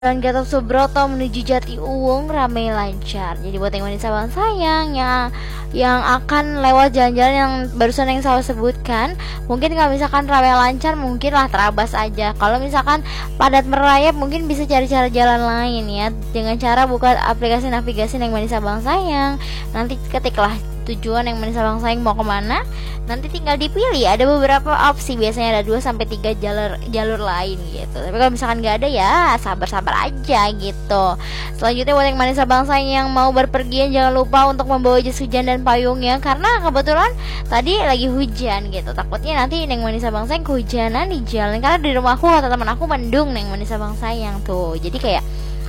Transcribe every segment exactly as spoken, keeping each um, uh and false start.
Jalan Gatot Subroto menuju Jati Uwung ramai lancar. Jadi buat yang manis abang sayang yang yang akan lewat jalan-jalan yang barusan yang saya sebutkan, mungkin kalau misalkan ramai lancar mungkin lah terabas aja. Kalau misalkan padat merayap mungkin bisa cari cara jalan lain ya, dengan cara buka aplikasi navigasi yang manis abang sayang. Nanti ketiklah tujuan yang manis abang sayang mau kemana, nanti tinggal dipilih. Ada beberapa opsi, biasanya ada dua sampai tiga jalur jalur lain gitu. Tapi kalau misalkan nggak ada ya sabar-sabar aja gitu. Selanjutnya buat yang manis abang sayang yang mau berpergian, jangan lupa untuk membawa jas hujan dan payungnya, karena kebetulan tadi lagi hujan gitu. Takutnya nanti yang manis abang sayang kehujanan di jalan, karena di rumahku kata teman aku mendung yang manis abang sayang tuh. Jadi kayak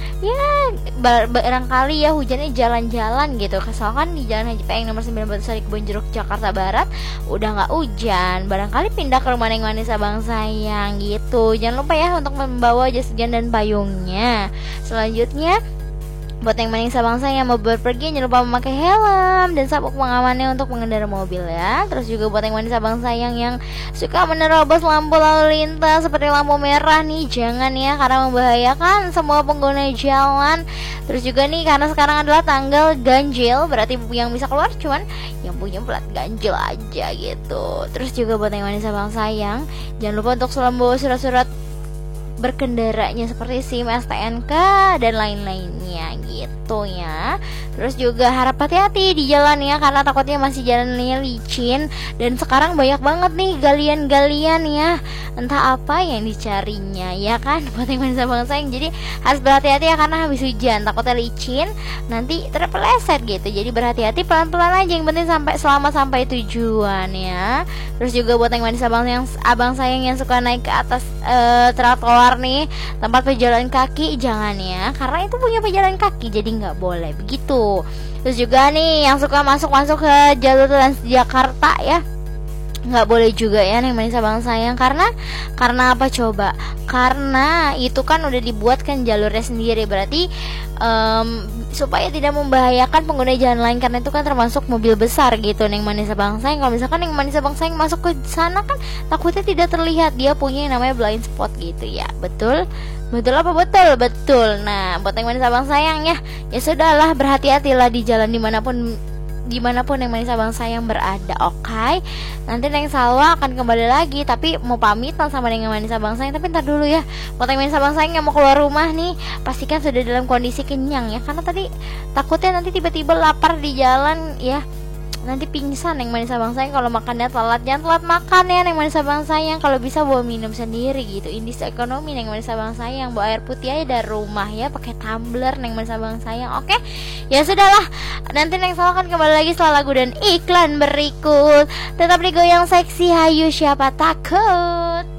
ya barangkali ya hujannya jalan-jalan gitu. Kesalkan di Jalan Haji Peng nomor sembilan Batu Sari Kebon Jeruk Jakarta Barat udah nggak hujan, barangkali pindah ke rumah Neng Manis abang sayang gitu. Jangan lupa ya untuk membawa jas hujan dan payungnya. Selanjutnya buat yang manis abang sayang yang mau berpergi, jangan lupa memakai helm dan sabuk pengamannya untuk mengendara mobil ya. Terus juga buat yang manis abang sayang yang suka menerobos lampu lalu lintas seperti lampu merah nih, jangan ya, karena membahayakan semua pengguna jalan. Terus juga nih, karena sekarang adalah tanggal ganjil, berarti yang bisa keluar cuman yang punya plat ganjil aja gitu. Terus juga buat yang manis abang sayang, jangan lupa untuk selalu bawa surat-surat berkendaranya seperti SIM, S T N K dan lain-lainnya gitu ya. Terus juga harap hati-hati di jalan ya, karena takutnya masih jalannya licin dan sekarang banyak banget nih galian-galian ya, entah apa yang dicarinya ya kan buat yang manis abang sayang. Jadi harus berhati-hati ya, karena habis hujan takutnya licin nanti terpeleset gitu. Jadi berhati-hati, pelan-pelan aja, yang penting sampai selamat sampai tujuan ya. Terus juga buat yang manis abang yang abang sayang yang suka naik ke atas uh, trotoar nih, tempat pejalan kaki, jangan ya, karena itu punya pejalan kaki, jadi nggak boleh begitu. Terus juga nih yang suka masuk-masuk ke jalur Transjakarta ya, nggak boleh juga ya Neng Manis abang sayang. Karena karena apa coba? Karena itu kan udah dibuatkan jalurnya sendiri, berarti um, supaya tidak membahayakan pengguna jalan lain, karena itu kan termasuk mobil besar gitu Neng Manis abang sayang. Kalau misalkan Neng Manis abang sayang masuk ke sana kan takutnya tidak terlihat, dia punya yang namanya blind spot gitu ya. Betul? Betul apa betul? Betul. Nah, buat Neng Manis abang sayang ya, ya sudahlah, berhati-hatilah di jalan dimanapun dimanapun yang manis abang sayang berada, oke? Okay? Nanti Neng Salwa akan kembali lagi, tapi mau pamitan sama Neng Manis abang sayang. Tapi ntar dulu ya, buat yang manis abang sayang yang mau keluar rumah nih, pastikan sudah dalam kondisi kenyang ya, karena tadi takutnya nanti tiba-tiba lapar di jalan ya, nanti pingsan Neng Manis abang sayang kalau makannya telat. Jangan telat makan ya Neng Manis abang sayang, kalau bisa bawa minum sendiri gitu. Indis ekonomi Neng Manis abang sayang, bawa air putih aja dari rumah ya, pakai tumbler Neng Manis abang sayang, oke? Okay? Ya sudahlah, nanti Neng Salwa akan kembali lagi setelah lagu dan iklan berikut. Tetap di Goyang Seksi, hayu siapa takut.